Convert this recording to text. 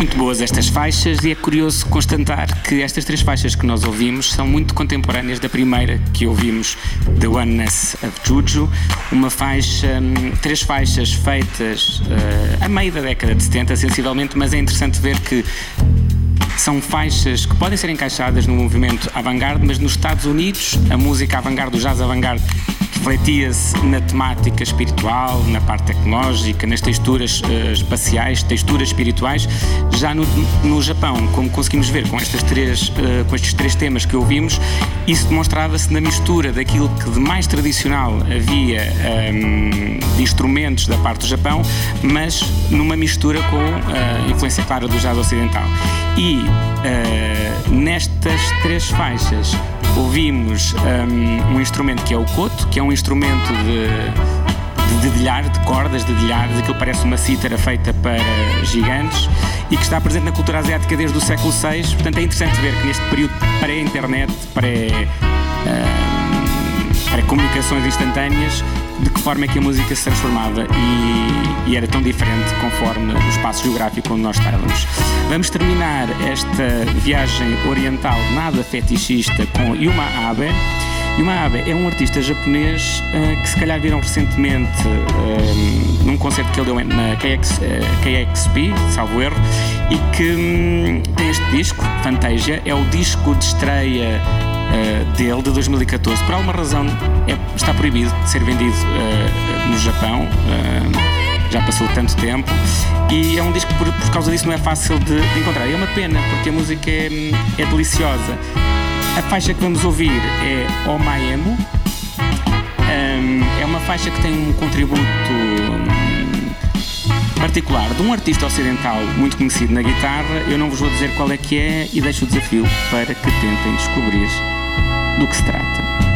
Muito boas estas faixas, e é curioso constatar que estas três faixas que nós ouvimos são muito contemporâneas da primeira que ouvimos, The Oneness of Juju, três faixas feitas a meio da década de 70, sensivelmente, mas é interessante ver que são faixas que podem ser encaixadas no movimento avant-garde, mas nos Estados Unidos a música avant-garde, o jazz avant-garde, refletia-se na temática espiritual, na parte tecnológica, nas texturas espaciais, texturas espirituais. Já no Japão, como conseguimos ver com estes três temas que ouvimos, isso demonstrava-se na mistura daquilo que de mais tradicional havia de instrumentos da parte do Japão, mas numa mistura com a influência clara do jazz ocidental. E nestas três faixas ouvimos um instrumento que é o koto, que é um instrumento de dedilhar, de cordas, de dedilhar, aquilo parece uma cítara feita para gigantes e que está presente na cultura asiática desde o século VI. Portanto, é interessante ver que neste período pré-internet, pré-comunicações instantâneas, de que forma é que a música se transformava e era tão diferente conforme o espaço geográfico onde nós estávamos. Vamos terminar esta viagem oriental nada fetichista com Yuma Abe. Yuma Abe é um artista japonês que se calhar viram recentemente num concerto que ele deu na KXP, salvo erro, e que tem este disco, Fantasia, é o disco de estreia dele, de 2014. Por alguma razão está proibido de ser vendido no Japão, já passou tanto tempo, e é um disco que por causa disso não é fácil de encontrar. É uma pena, porque a música é deliciosa. A faixa que vamos ouvir é Omaemo. É uma faixa que tem um contributo particular de um artista ocidental muito conhecido na guitarra. Eu não vos vou dizer qual é que é e deixo o desafio para que tentem descobrir do que se trata.